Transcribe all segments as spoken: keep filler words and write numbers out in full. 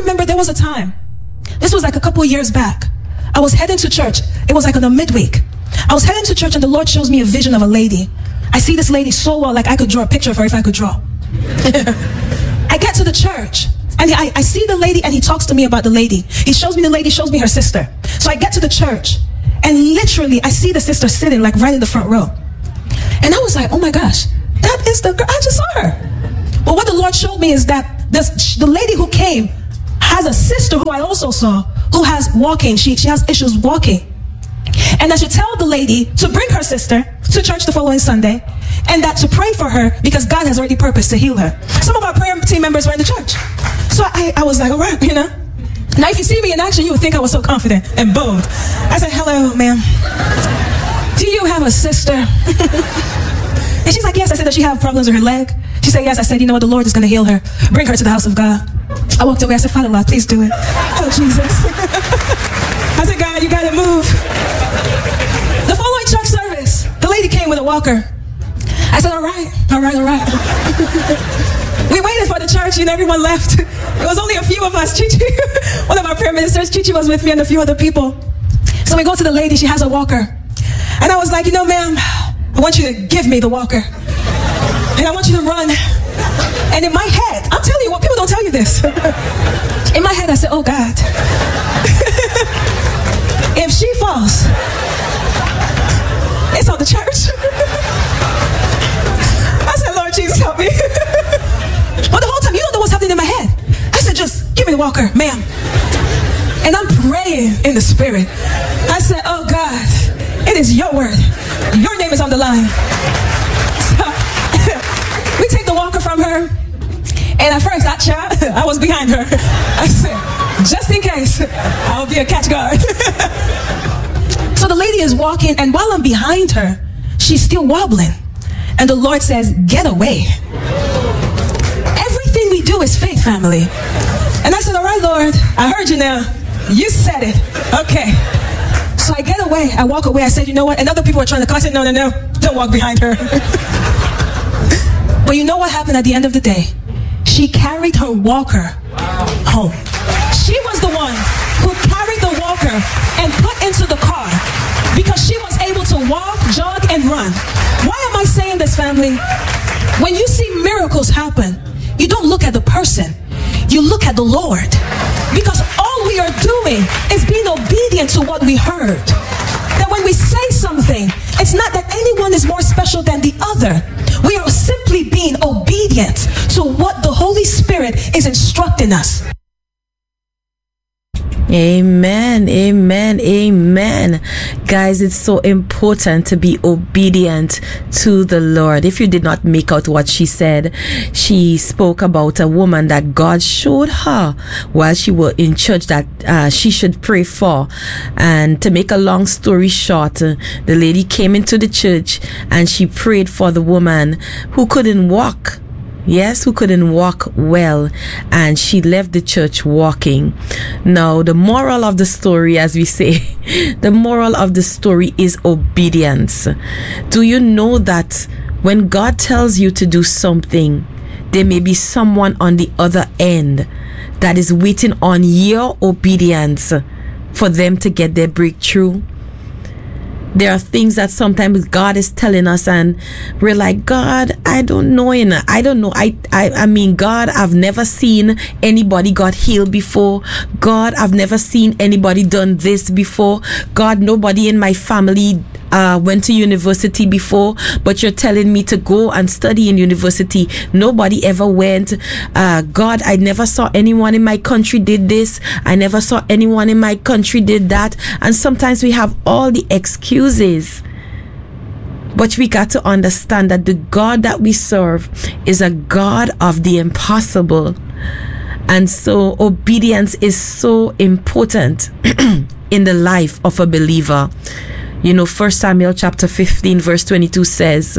remember there was a time, this was like a couple of years back, I was heading to church. It was like on a midweek. I was heading to church and the Lord shows me a vision of a lady. I see this lady so well, like I could draw a picture of her if I could draw. I get to the church and I, I see the lady and he talks to me about the lady. He shows me the lady, shows me her sister. So I get to the church and literally I see the sister sitting like right in the front row. And I was like, oh my gosh, that is the girl, I just saw her. But what the Lord showed me is that this, the lady who came has a sister who I also saw who has walking, she, she has issues walking. And I should tell the lady to bring her sister to church the following Sunday and that to pray for her because God has already purposed to heal her. Some of our prayer team members were in the church. So I, I was like, all right, you know. Now if you see me in action, you would think I was so confident and bold. I said, hello, ma'am. Do you have a sister? And she's like, yes. I said, does she have problems with her leg? She said, yes. I said, you know what? The Lord is going to heal her. Bring her to the house of God. I walked away. I said, Father, Lord, please do it. Oh, Jesus. I said, God, you got to move. The following church service, the lady came with a walker. I said, all right, all right, all right. We waited for the church and everyone left. It was only a few of us. Chichi, one of our prayer ministers, Chichi was with me and a few other people. So we go to the lady. She has a walker. And I was like, you know, ma'am, I want you to give me the walker. And I want you to run. And in my head, I'm telling you what, people don't tell you this. In my head, I said, oh God. If she falls, it's on the church. I said, Lord Jesus, help me. But the whole time, you don't know what's happening in my head. I said, just give me the walker, ma'am. And I'm praying in the spirit. I said, oh God, it is your word. Your name is on the line. So, we take the walker from her. And at first, I tried. I was behind her. I said, just in case, I'll be a catch guard. So the lady is walking, and while I'm behind her, she's still wobbling. And the Lord says, get away. Everything we do is faith, family. And I said, all right, Lord, I heard you now. You said it. Okay. So I get away. I walk away. I said, you know what? And other people are trying to call. I said, no, no, no. Don't walk behind her. But you know what happened at the end of the day? She carried her walker home. She was the one who carried the walker and put into the car because she was able to walk, jog, and run. Why am I saying this, family? When you see miracles happen, you don't look at the person. You look at the Lord. Because all we are doing is being obedient to what we heard. That when we say something, it's not that anyone is more special than the other. We are simply being obedient to what the Holy Spirit is instructing us. Amen, amen, amen. Guys, it's so important to be obedient to the Lord. If you did not make out what she said, she spoke about a woman that God showed her while she was in church that uh, she should pray for. And to make a long story short, uh, the lady came into the church and she prayed for the woman who couldn't walk. Yes, who couldn't walk well, and she left the church walking. Now, the moral of the story, as we say, the moral of the story is obedience. Do you know that when God tells you to do something, there may be someone on the other end that is waiting on your obedience for them to get their breakthrough? There are things that sometimes God is telling us and we're like, God, I don't know. You know, I don't know. I, I, I mean, God, I've never seen anybody got healed before. God, I've never seen anybody done this before. God, nobody in my family uh, went to university before, but you're telling me to go and study in university. Nobody ever went. Uh, God, I never saw anyone in my country did this. I never saw anyone in my country did that. And sometimes we have all the excuses. But we got to understand that the God that we serve is a God of the impossible. And so obedience is so important in the life of a believer. You know, First Samuel chapter fifteen verse twenty-two says,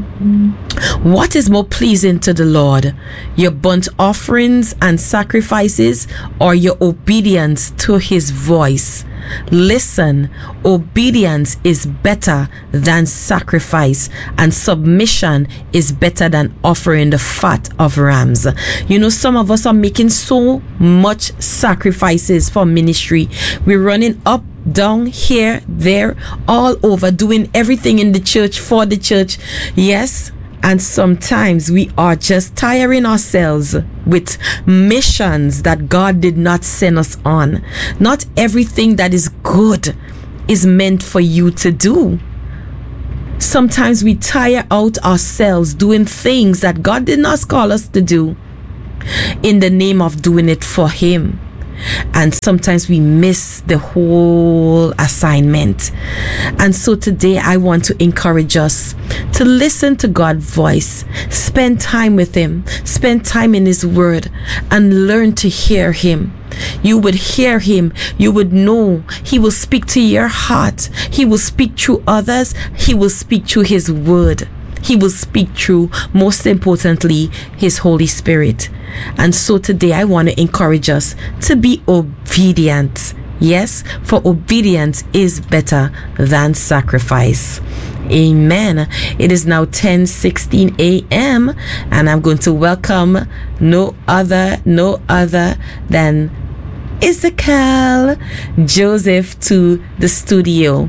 what is more pleasing to the Lord, your burnt offerings and sacrifices, or your obedience to his voice? Listen, obedience is better than sacrifice, and submission is better than offering the fat of rams. You know, some of us are making so much sacrifices for ministry. We're running up, down, here, there, all over, doing everything in the church for the church. Yes. And sometimes we are just tiring ourselves with missions that God did not send us on. Not everything that is good is meant for you to do. Sometimes we tire out ourselves doing things that God did not call us to do in the name of doing it for him. And sometimes we miss the whole assignment. And so today I want to encourage us to listen to God's voice, spend time with him, spend time in his word, and learn to hear him. You would hear him. You would know he will speak to your heart. He will speak through others. He will speak through his word. He will speak through, most importantly, his Holy Spirit. And so today I want to encourage us to be obedient. Yes, for obedience is better than sacrifice. Amen. It is now ten sixteen a.m. and I'm going to welcome no other, no other than Ezekiel Joseph to the studio.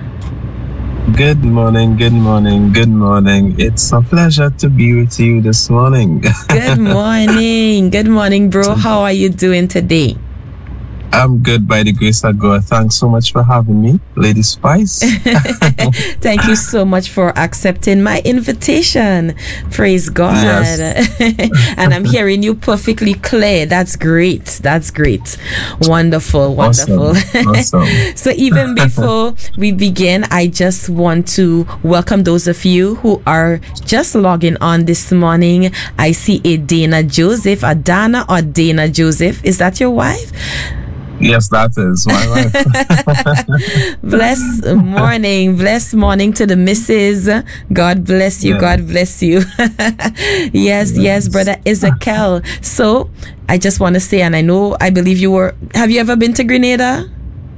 Good morning, good morning, good morning. It's a pleasure to be with you this morning. Good morning. Good morning, bro. How are you doing today? I'm good by the grace of God. Thanks so much for having me, Lady Spice. Thank you so much for accepting my invitation. Praise God. Yes. And I'm hearing you perfectly clear. That's great. That's great. Wonderful, wonderful. Awesome. Awesome. So even before we begin, I just want to welcome those of you who are just logging on this morning. I see a Dana Joseph, a Dana or Dana Joseph. Is that your wife? Yes, that is my wife. Bless morning. Bless morning to the missus. God bless you. Yeah. God bless you. yes, yes, yes, Brother Ezekiel. So I just want to say, and I know, I believe you were, have you ever been to Grenada?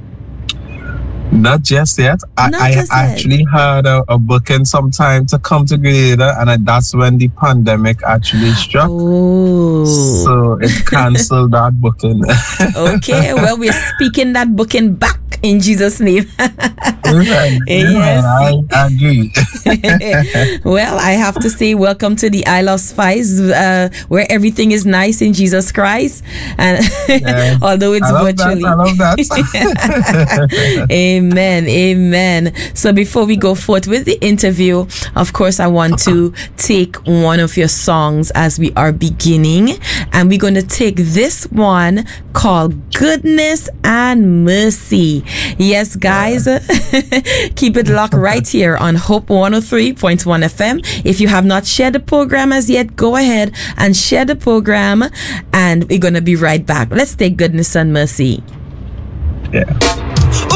Not just yet. I, Not I just actually yet. had a, a booking sometime to come to Grenada, and I, that's when the pandemic actually struck. Oh. So it cancelled that booking. Okay, well, we're speaking that booking back in Jesus' name. Yeah, yes. I, I agree. Well, I have to say welcome to the Isle of Spice, uh, where everything is nice in Jesus Christ. And yeah. although it's I love virtually. That, I love that. Amen. Amen. So before we go forth with the interview, of course, I want to take one of your songs as we are beginning. And we're going to take this one called Goodness and Mercy. Yes, guys, keep it locked right here on Hope one oh three point one F M. If you have not shared the program as yet, go ahead and share the program, and we're going to be right back. Let's take Goodness and Mercy. Yeah.